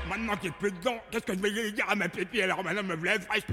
Maintenant qu'il n'y a plus dedans, qu'est-ce que je vais dire à ma pépie alors madame me lève fraîche.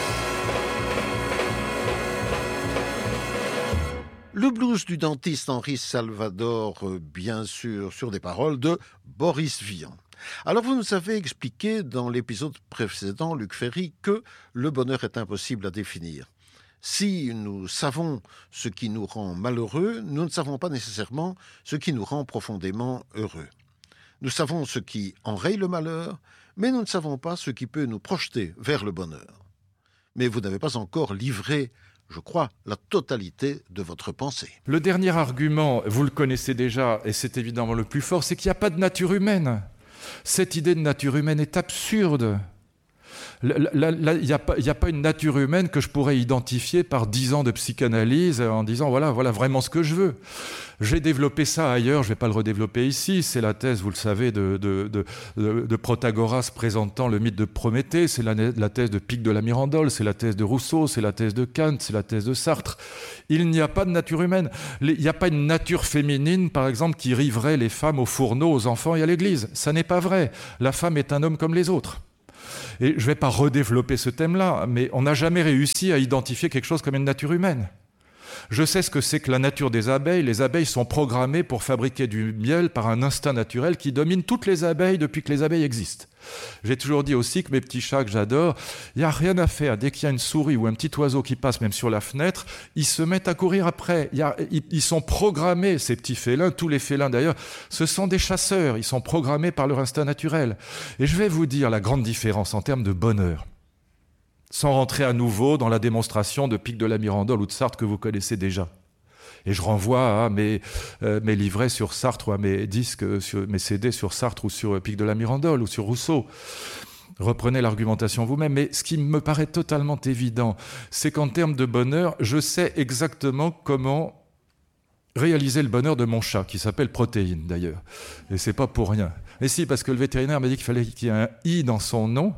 Le blues du dentiste Henri Salvador, bien sûr, sur des paroles de Boris Vian. Alors vous nous avez expliqué dans l'épisode précédent, Luc Ferry, que le bonheur est impossible à définir. Si nous savons ce qui nous rend malheureux, nous ne savons pas nécessairement ce qui nous rend profondément heureux. Nous savons ce qui enraye le malheur, mais nous ne savons pas ce qui peut nous projeter vers le bonheur. Mais vous n'avez pas encore livré, je crois, la totalité de votre pensée. Le dernier argument, vous le connaissez déjà, et c'est évidemment le plus fort, c'est qu'il n'y a pas de nature humaine. Cette idée de nature humaine est absurde. Il n'y a pas une nature humaine que je pourrais identifier par 10 ans de psychanalyse en disant voilà vraiment ce que je veux. J'ai développé ça ailleurs, je ne vais pas le redévelopper ici. C'est la thèse, vous le savez, de Protagoras présentant le mythe de Prométhée, c'est la thèse de Pic de la Mirandole, c'est la thèse de Rousseau, c'est la thèse de Kant, c'est la thèse de Sartre. Il n'y a pas de nature humaine. Il n'y a pas une nature féminine, par exemple, qui riverait les femmes aux fourneaux, aux enfants et à l'église. Ça n'est pas vrai. La femme est un homme comme les autres. Et je ne vais pas redévelopper ce thème-là, mais on n'a jamais réussi à identifier quelque chose comme une nature humaine. Je sais ce que c'est que la nature des abeilles. Les abeilles sont programmées pour fabriquer du miel par un instinct naturel qui domine toutes les abeilles depuis que les abeilles existent. J'ai toujours dit aussi que mes petits chats que j'adore, il n'y a rien à faire. Dès qu'il y a une souris ou un petit oiseau qui passe même sur la fenêtre, ils se mettent à courir après. Ils sont programmés, ces petits félins, tous les félins d'ailleurs, ce sont des chasseurs. Ils sont programmés par leur instinct naturel. Et je vais vous dire la grande différence en termes de bonheur. Sans rentrer à nouveau dans la démonstration de Pic de la Mirandole ou de Sartre que vous connaissez déjà. Et je renvoie à mes livrets sur Sartre ou à mes disques, mes CD sur Sartre ou sur Pic de la Mirandole ou sur Rousseau. Reprenez l'argumentation vous-même. Mais ce qui me paraît totalement évident, c'est qu'en termes de bonheur, je sais exactement comment réaliser le bonheur de mon chat, qui s'appelle Protéine d'ailleurs. Et c'est pas pour rien. Et si, parce que le vétérinaire m'a dit qu'il fallait qu'il y ait un « i » dans son nom,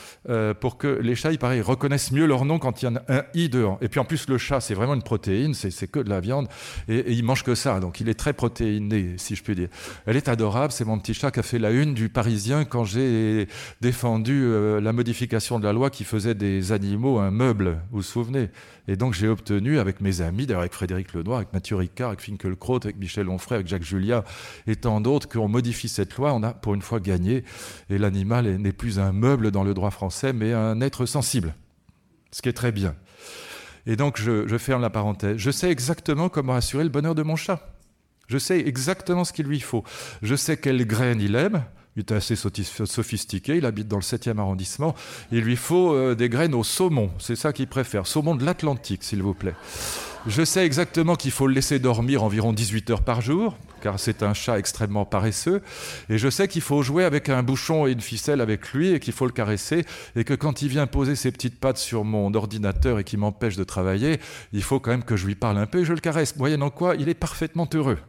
pour que les chats, ils reconnaissent mieux leur nom quand il y a un i dehors. Et puis en plus, le chat, c'est vraiment une protéine, c'est que de la viande, et il mange que ça, donc il est très protéiné, si je puis dire. Elle est adorable, c'est mon petit chat qui a fait la une du Parisien quand j'ai défendu la modification de la loi qui faisait des animaux un meuble, vous vous souvenez? Et donc j'ai obtenu avec mes amis, d'ailleurs avec Frédéric Lenoir, avec Mathieu Ricard, avec Finkielkraut, avec Michel Onfray, avec Jacques Julia et tant d'autres, qu'on modifie cette loi. On a pour une fois gagné, et l'animal n'est plus un meuble dans le droit français, mais un être sensible, ce qui est très bien. Et donc je ferme la parenthèse. Je sais exactement comment assurer le bonheur de mon chat. Je sais exactement ce qu'il lui faut. Je sais quelles graines il aime. Il est assez sophistiqué, il habite dans le 7e arrondissement. Il lui faut des graines au saumon, c'est ça qu'il préfère. Saumon de l'Atlantique, s'il vous plaît. Je sais exactement qu'il faut le laisser dormir environ 18 heures par jour, car c'est un chat extrêmement paresseux. Et je sais qu'il faut jouer avec un bouchon et une ficelle avec lui et qu'il faut le caresser. Et que quand il vient poser ses petites pattes sur mon ordinateur et qu'il m'empêche de travailler, il faut quand même que je lui parle un peu et je le caresse. Moyennant quoi, il est parfaitement heureux.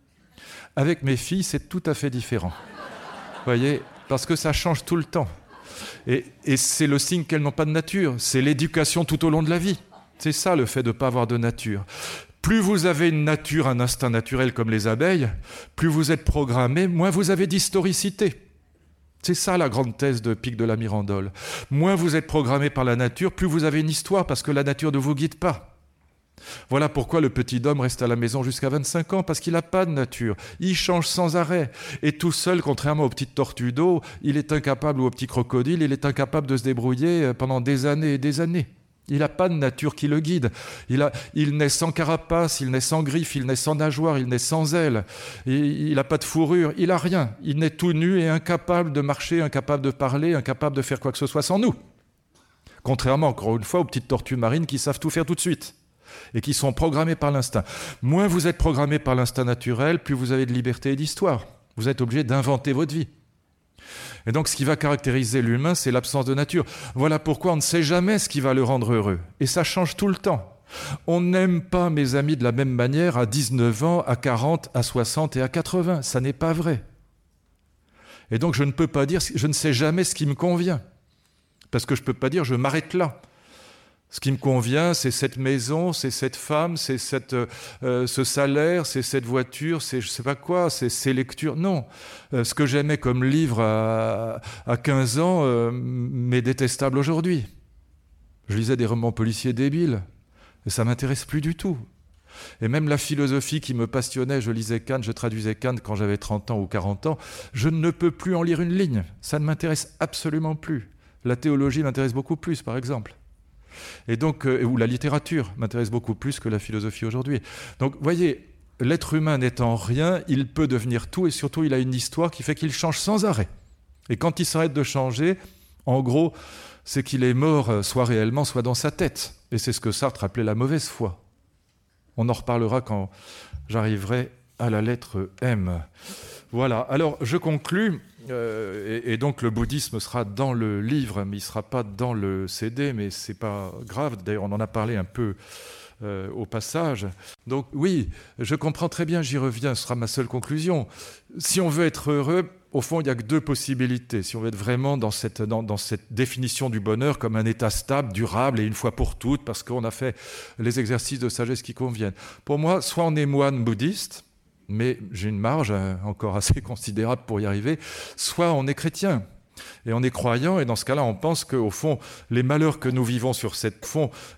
Avec mes filles, c'est tout à fait différent. Vous voyez, parce que ça change tout le temps. Et c'est le signe qu'elles n'ont pas de nature. C'est l'éducation tout au long de la vie. C'est ça le fait de ne pas avoir de nature. Plus vous avez une nature, un instinct naturel comme les abeilles, plus vous êtes programmé, moins vous avez d'historicité. C'est ça la grande thèse de Pic de la Mirandole. Moins vous êtes programmé par la nature, plus vous avez une histoire, parce que la nature ne vous guide pas. Voilà pourquoi le petit homme reste à la maison jusqu'à 25 ans, parce qu'il n'a pas de nature. Il change sans arrêt. Et tout seul, contrairement aux petites tortues d'eau, il est incapable, ou aux petits crocodiles, il est incapable de se débrouiller pendant des années et des années. Il n'a pas de nature qui le guide. Il naît sans carapace, il naît sans griffes, il naît sans nageoires, il naît sans ailes. Il n'a pas de fourrure, il n'a rien. Il naît tout nu et incapable de marcher, incapable de parler, incapable de faire quoi que ce soit sans nous. Contrairement, encore une fois, aux petites tortues marines qui savent tout faire tout de suite et qui sont programmées par l'instinct. Moins vous êtes programmé par l'instinct naturel, plus vous avez de liberté et d'histoire. Vous êtes obligé d'inventer votre vie. Et donc, ce qui va caractériser l'humain, c'est l'absence de nature. Voilà pourquoi on ne sait jamais ce qui va le rendre heureux. Et ça change tout le temps. On n'aime pas, mes amis, de la même manière à 19 ans, à 40, à 60 et à 80. Ça n'est pas vrai. Et donc, je ne peux pas dire, je ne sais jamais ce qui me convient. Parce que je ne peux pas dire, je m'arrête là. Ce qui me convient, c'est cette maison, c'est cette femme, c'est ce salaire, c'est cette voiture, c'est je sais pas quoi, c'est ces lectures. Non. Ce que j'aimais comme livre à 15 ans m'est détestable aujourd'hui. Je lisais des romans policiers débiles. Et ça m'intéresse plus du tout. Et même la philosophie qui me passionnait, je lisais Kant, je traduisais Kant quand j'avais 30 ans ou 40 ans, je ne peux plus en lire une ligne. Ça ne m'intéresse absolument plus. La théologie m'intéresse beaucoup plus, par exemple. Et donc, ou la littérature m'intéresse beaucoup plus que la philosophie aujourd'hui. Donc, voyez, l'être humain n'étant rien, il peut devenir tout, et surtout, il a une histoire qui fait qu'il change sans arrêt. Et quand il s'arrête de changer, en gros, c'est qu'il est mort, soit réellement, soit dans sa tête. Et c'est ce que Sartre appelait la mauvaise foi. On en reparlera quand j'arriverai à la lettre M. Voilà, alors je conclus, et donc le bouddhisme sera dans le livre, mais il ne sera pas dans le CD, mais ce n'est pas grave, d'ailleurs on en a parlé un peu au passage. Donc oui, je comprends très bien, j'y reviens, ce sera ma seule conclusion. Si on veut être heureux, au fond, il n'y a que deux possibilités. Si on veut être vraiment dans cette définition du bonheur comme un état stable, durable et une fois pour toutes, parce qu'on a fait les exercices de sagesse qui conviennent. Pour moi, soit on est moine bouddhiste, mais j'ai une marge encore assez considérable pour y arriver, soit on est chrétien. Et on est croyant, et dans ce cas-là, on pense qu'au fond, les malheurs que nous vivons sur cette fond,